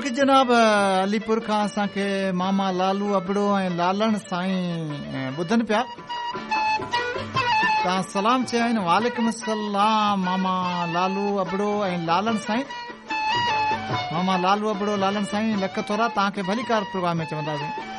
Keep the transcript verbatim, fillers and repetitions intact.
बाक़ी जनाब अलीपुर खां असांखे मामा लालू अबड़ो ऐं लालण साईं ॿुधनि पिया। तव्हां सलाम चया आहिनि। वालेकुम सलाम मामा लालू अबड़ो ऐं लालण साईं। मामा लालू अबड़ो लालण साईं लख थोरा तव्हांखे भली कार प्रोग्राम में चवंदासीं।